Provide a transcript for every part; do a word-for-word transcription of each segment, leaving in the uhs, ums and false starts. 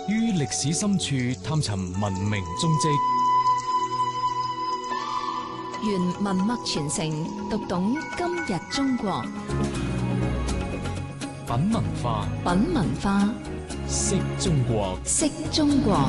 於歷史深處探尋文明蹤跡， 願文墨傳承，讀懂今日中國。 品文化， 品文化， 識中國， 識中國。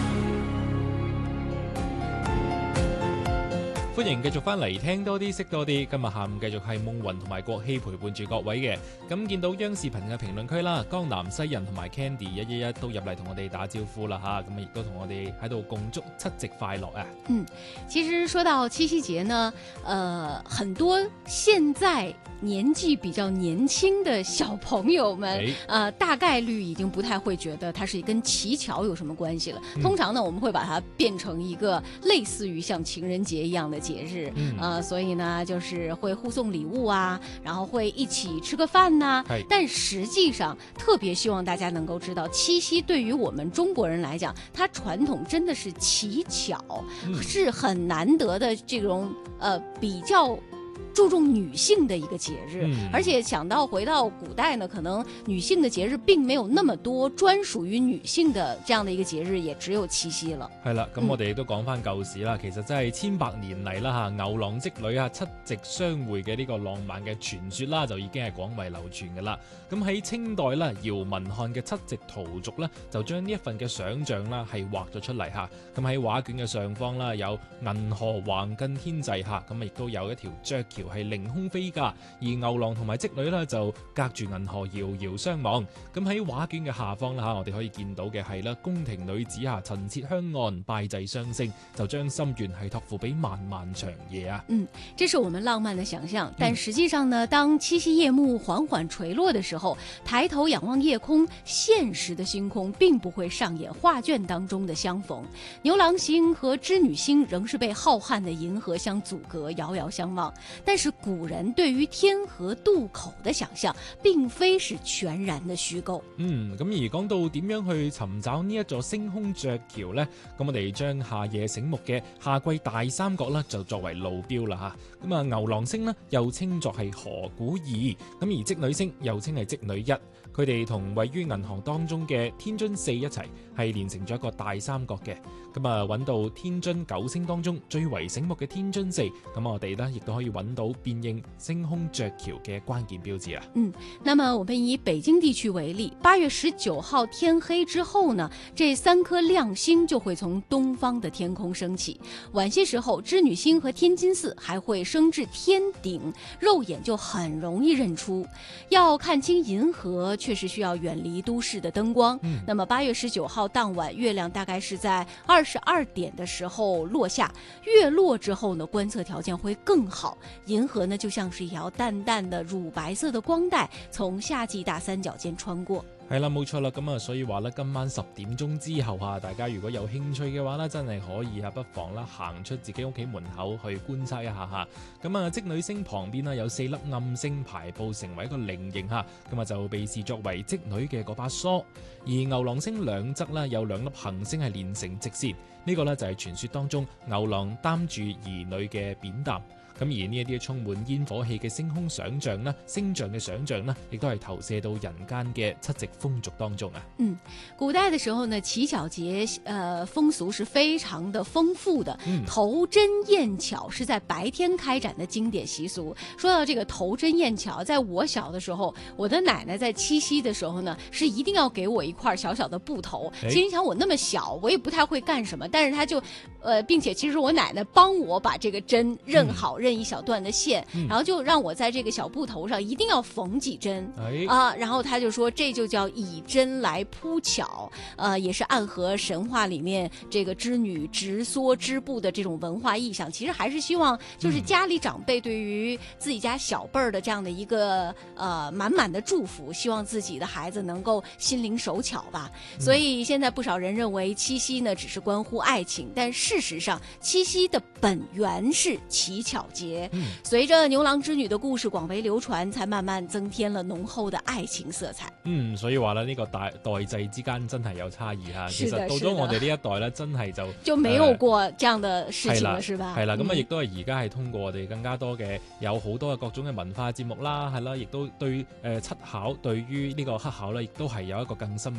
歡迎繼續翻嚟聽多啲識多啲，今日下午繼續係夢雲同埋國希陪伴住各位嘅。咁見到央視頻嘅評論區啦，江南西人同埋 Candy 一一一都入嚟同我哋打招呼啦吓，咁亦都同我哋喺度共祝七夕快樂啊！ 嗯，其實說到七夕節呢，呃，很多現在年紀比較年輕的小朋友們，呃，大概率已經不太會覺得它是跟乞巧有什麼關係了。通常呢，我們會把它變成一個類似於像情人節一樣的節日，嗯、呃，所以呢，就是會互送禮物啊，然後會一起吃個飯吶、啊。但實際上，特別希望大家能夠知道，七夕對於我們中國人來講，它傳統真的是乞巧，嗯、是很難得的這種呃比較注重女性的一個節日，嗯、而且想到回到古代呢，可能女性的節日並沒有那麼多，專屬於女性的這樣的一個節日，也只有七夕了。 係啦，咁我哋都講翻舊時啦，其實真係千百年嚟啦吓，牛郎織女啊七夕相會嘅呢個浪漫嘅傳說啦，就已經係廣為流傳噶啦。咁喺清代啦，姚文漢嘅七夕圖續咧，就將呢一份嘅想象啦係畫咗出嚟吓。咁喺畫卷嘅上方啦，有銀河橫亘天際吓，咁亦都有一條鵲橋係凌空飛架，而牛郎同埋織女呢就隔住銀河遙遙相望。咁喺畫卷嘅下方啦吓，我哋可以見到嘅係啦，宮廷女子啊陳設香案拜祭雙星，就將心願係託付俾漫漫長夜啊。 嗯，這是我們浪漫的想象，但實際上呢，當七夕夜幕緩緩垂落的時候，抬頭仰望夜空，現實的星空並不會上演畫卷當中的相逢。牛郎星和織女星仍是被浩瀚的銀河相阻隔，遙遙相望。但是古人對於天河渡口的想象，並非是全然的虛構。 嗯，咁而講到點樣去尋找呢一座星空鵲橋呢？咁我哋將夏夜醒目嘅夏季大三角呢，就作為路標啦吓。咁啊，牛郎星呢，又稱作係河鼓二，咁而織女星又稱係織女一。佢哋同位於銀河當中嘅天津四一齊，係連成咗一個大三角嘅。咁啊，揾到天津九星當中最為醒目嘅天津四，咁我哋呢亦都可以揾到辨認星空鵲橋嘅關鍵標誌啊。 嗯，那麼我們以北京地區為例，八月十九號天黑之後呢，這三顆亮星就會從東方的天空升起。晚些時候，織女星和天津四還會升至天頂，肉眼就很容易認出。要看清銀河，確實需要遠離都市的燈光。嗯、那麼八月十九號當晚，月亮大概是在二十二點的時候落下。月落之後呢，觀測條件會更好。銀河呢，就像是一條淡淡的乳白色的光帶，從夏季大三角間穿過。 係啦，冇錯啦，咁啊，所以話咧，今晚十點鐘之後啊，大家如果有興趣嘅話咧，真係可以啊，不妨啦行出自己屋企門口去觀察一下吓。咁啊，織女星旁邊啦有四粒暗星排佈成為一個菱形吓，咁啊就被視作為織女嘅嗰把梳。而牛郎星兩側咧有兩粒行星係連成直線，呢個咧就係傳說當中牛郎擔住兒女嘅扁擔。咁而呢一啲充滿煙火氣嘅星空想像啦，星象嘅想像啦，亦都係投射到人間嘅七夕風俗當中啊。 嗯，古代的時候呢，乞巧節呃風俗是非常的豐富的。嗯，頭針驗巧是在白天開展的經典習俗。說到這個頭針驗巧，在我小的時候，我的奶奶在七夕的時候呢，是一定要給我一塊小小的布頭。其實你想我那麼小，我也不太會幹什麼，但是他就呃，並且其實我奶奶幫我把這個針認好。嗯，認一小段的線，嗯、然後就讓我在這個小布頭上一定要縫幾針，哎、啊，然後他就說這就叫以針來鋪巧，呃，也是暗合神話裏面這個織女直梭織布的這種文化意象。其實還是希望就是家裏長輩對於自己家小輩兒的這樣的一個呃滿滿的祝福，希望自己的孩子能夠心靈手巧吧。嗯、所以現在不少人認為七夕呢只是關乎愛情，但事實上七夕的本源是乞巧節，嗯、隨着牛郎織女的故事廣為流傳，才慢慢增添了濃厚的愛情色彩。 嗯，所以話咧呢個代代際之間真係有差異吓。其實到咗我哋呢一代咧，真係就就沒有過這樣的事情了，呃、是吧？ 係啦，咁啊，亦都係而家係通過我哋更加多嘅有好多嘅各種嘅文化節目啦，係啦，亦都對誒七巧對於呢個乞巧咧，亦都係有一個更深嘅